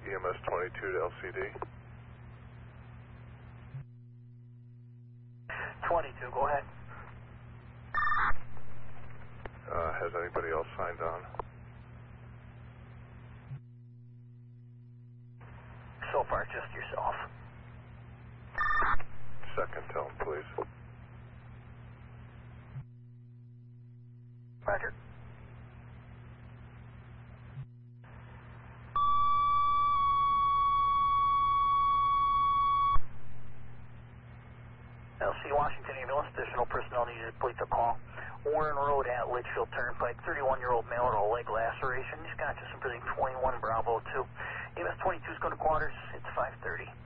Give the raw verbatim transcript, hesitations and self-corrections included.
E M S twenty-two to L C D. twenty-two, go ahead. Uh, has anybody else signed on? So far, just yourself. Second, tell him, please. Roger. L C Washington ambulance, additional personnel needed to complete the call. Warren Road at Litchfield Turnpike, thirty-one-year-old male with a leg laceration. He's conscious and breathing, twenty-one Bravo two. E M S twenty-two is going to quarters. It's five thirty.